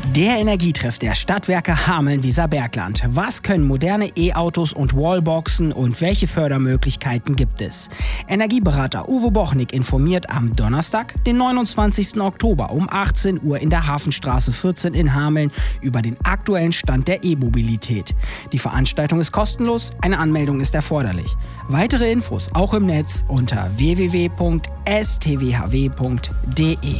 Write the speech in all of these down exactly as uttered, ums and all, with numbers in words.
Der Energietreff der Stadtwerke Hameln-Weserbergland. Was können moderne E-Autos und Wallboxen und welche Fördermöglichkeiten gibt es? Energieberater Uwe Bochnik informiert am Donnerstag, den neunundzwanzigsten Oktober um achtzehn Uhr in der Hafenstraße vierzehn in Hameln über den aktuellen Stand der E-Mobilität. Die Veranstaltung ist kostenlos, eine Anmeldung ist erforderlich. Weitere Infos auch im Netz unter w w w punkt s t w h w punkt d e.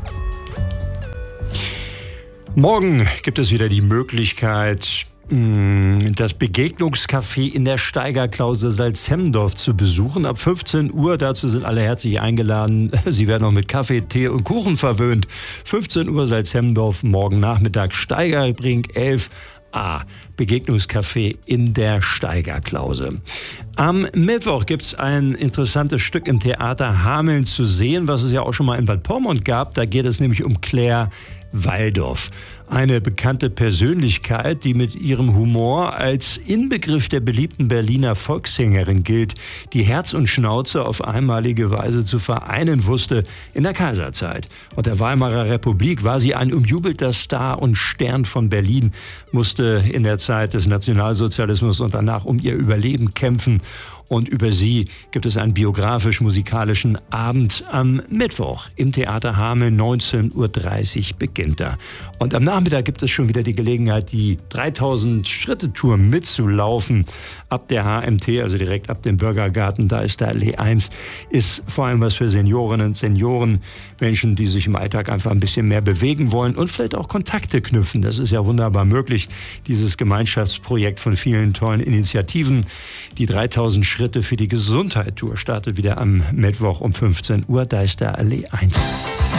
Morgen gibt es wieder die Möglichkeit, das Begegnungscafé in der Steigerklause Salzhemdorf zu besuchen. Ab fünfzehn Uhr, dazu sind alle herzlich eingeladen. Sie werden auch mit Kaffee, Tee und Kuchen verwöhnt. fünfzehn Uhr Salzhemdorf, morgen Nachmittag Steigerbrink elf a. Begegnungscafé in der Steigerklause. Am Mittwoch gibt es ein interessantes Stück im Theater Hameln zu sehen, was es ja auch schon mal in Bad Pyrmont gab. Da geht es nämlich um Claire Walldorf. Eine bekannte Persönlichkeit, die mit ihrem Humor als Inbegriff der beliebten Berliner Volkssängerin gilt, die Herz und Schnauze auf einmalige Weise zu vereinen wusste in der Kaiserzeit. Und der Weimarer Republik war sie ein umjubelter Star und Stern von Berlin, musste in der Zeit des Nationalsozialismus und danach um ihr Überleben kämpfen. Und über sie gibt es einen biografisch-musikalischen Abend am Mittwoch im Theater Hameln. neunzehn Uhr dreißig beginnt er. Und am Nachmittag gibt es schon wieder die Gelegenheit, die dreitausend-Schritte-Tour mitzulaufen. Ab der H M T, also direkt ab dem Bürgergarten, da ist der Allee eins, ist vor allem was für Seniorinnen und Senioren, Menschen, die sich im Alltag einfach ein bisschen mehr bewegen wollen und vielleicht auch Kontakte knüpfen. Das ist ja wunderbar möglich, dieses Gemeinschaftsprojekt von vielen tollen Initiativen. Die dreitausend Schritte für die Gesundheit-Tour startet wieder am Mittwoch um fünfzehn Uhr, da ist der Allee eins.